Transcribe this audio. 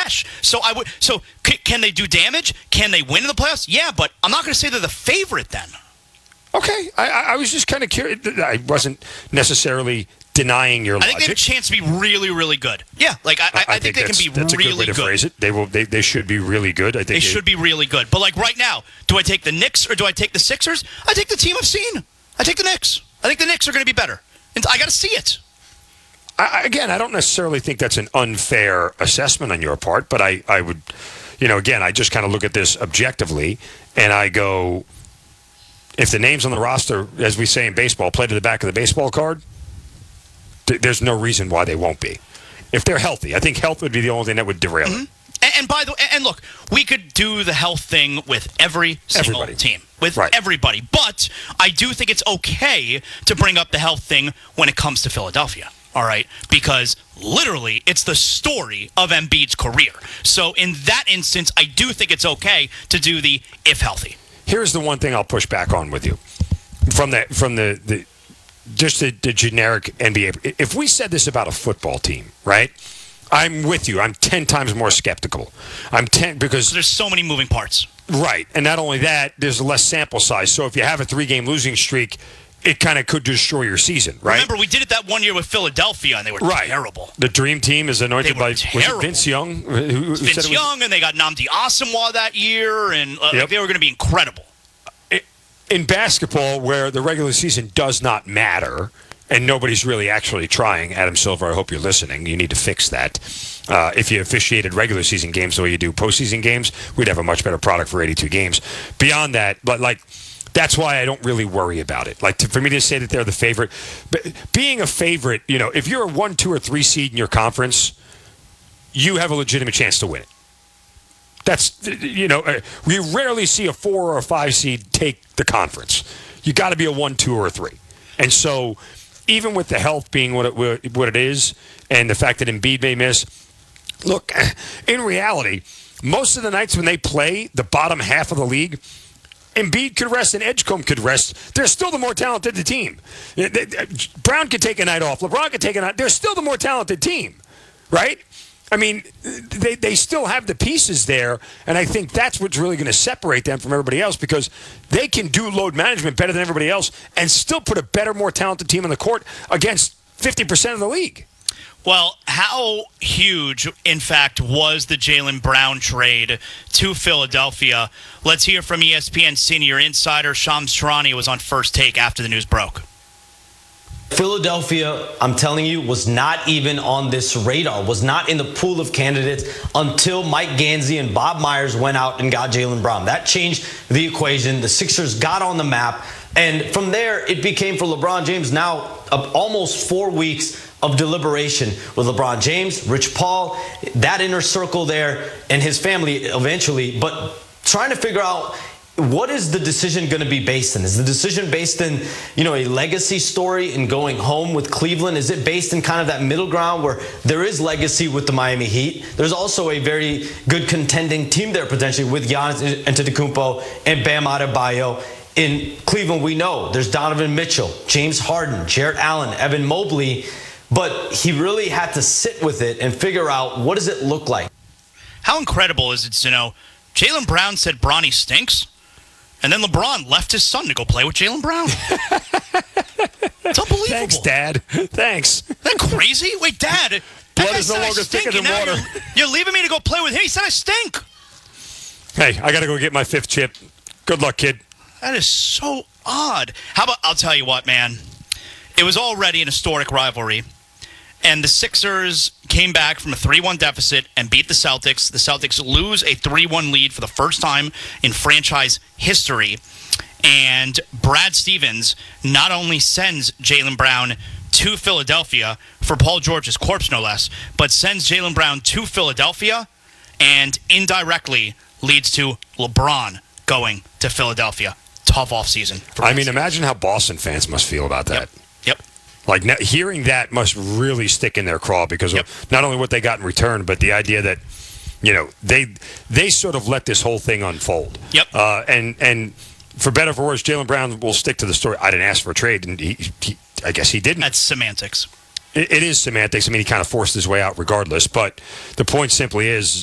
fresh. So can they do damage? Can they win in the playoffs? Yeah, but I'm not going to say they're the favorite then. Okay, I was just kind of curious. I wasn't necessarily denying your logic. I think they have a chance to be really, really good. Yeah, like I think they can be that's really a good way to good. phrase it. They should be really good. I think they should be really good. But like right now, do I take the Knicks or do I take the Sixers? I take the team I've seen. I take the Knicks. I think the Knicks are going to be better. And I got to see it. Again, I don't necessarily think that's an unfair assessment on your part, but I would, again, I just kind of look at this objectively, and I go, if the names on the roster, as we say in baseball, play to the back of the baseball card, there's no reason why they won't be. If they're healthy. I think health would be the only thing that would derail it. And by the way, and look, we could do the health thing with every single team, with everybody. But I do think it's okay to bring up the health thing when it comes to Philadelphia. All right, because literally it's the story of Embiid's career. So in that instance, I do think it's okay to do the if healthy. Here's the one thing I'll push back on with you from the generic NBA. If we said this about a football team, right? I'm with you. I'm 10 times more skeptical. Because there's so many moving parts. Right. And not only that, there's a less sample size. So if you have a 3-game losing streak, it kind of could destroy your season, right? Remember, we did it that one year with Philadelphia, and they were terrible. The Dream Team is anointed by Vince Young. Vince Young, and they got Nnamdi Asomugha that year, and they were going to be incredible. In basketball, where the regular season does not matter, and nobody's really actually trying, Adam Silver, I hope you're listening. You need to fix that. If you officiated regular season games the way you do postseason games, we'd have a much better product for 82 games. Beyond that, but that's why I don't really worry about it. For me to say that they're the favorite, but being a favorite, if you're a 1, 2, or 3 seed in your conference, you have a legitimate chance to win it. That's, we rarely see a 4 or a 5 seed take the conference. You got to be a 1, 2, or a 3. And so, even with the health being what it is, and the fact that Embiid may miss, look, in reality, most of the nights when they play the bottom half of the league, Embiid could rest and Edgecombe could rest. They're still the more talented team. Brown could take a night off. LeBron could take a night. They're still the more talented team, right? I mean, they still have the pieces there, and I think that's what's really going to separate them from everybody else, because they can do load management better than everybody else and still put a better, more talented team on the court against 50% of the league. Well, how huge, in fact, was the Jaylen Brown trade to Philadelphia? Let's hear from ESPN senior insider Shams Charania, was on First Take after the news broke. Philadelphia, I'm telling you, was not even on this radar, was not in the pool of candidates until Mike Gansey and Bob Myers went out and got Jaylen Brown. That changed the equation. The Sixers got on the map. And from there, it became for LeBron James now almost 4 weeks of deliberation with LeBron James, Rich Paul, that inner circle there, and his family eventually. But trying to figure out, what is the decision going to be based in? Is the decision based in, a legacy story in going home with Cleveland? Is it based in kind of that middle ground where there is legacy with the Miami Heat? There's also a very good contending team there potentially with Giannis Antetokounmpo and Bam Adebayo. In Cleveland, we know there's Donovan Mitchell, James Harden, Jarrett Allen, Evan Mobley, but he really had to sit with it and figure out, what does it look like? How incredible is it to know Jaylen Brown said Bronny stinks, and then LeBron left his son to go play with Jaylen Brown? It's unbelievable. Thanks, Dad. Thanks. Isn't that crazy? Wait, Dad. Blood is no longer thicker than water. You're leaving me to go play with him. He said I stink. Hey, I got to go get my 5th chip. Good luck, kid. That is so odd. How about, I'll tell you what, man. It was already an historic rivalry, and the Sixers came back from a 3-1 deficit and beat the Celtics. The Celtics lose a 3-1 lead for the first time in franchise history, and Brad Stevens not only sends Jaylen Brown to Philadelphia for Paul George's corpse, no less, but sends Jaylen Brown to Philadelphia and indirectly leads to LeBron going to Philadelphia. Tough offseason. I mean, imagine how Boston fans must feel about that. Yep. Hearing that must really stick in their craw because of not only what they got in return, but the idea that, they sort of let this whole thing unfold. Yep. And for better or for worse, Jaylen Brown will stick to the story. I didn't ask for a trade, and I guess he didn't. That's semantics. It is semantics. I mean, he kind of forced his way out regardless. But the point simply is,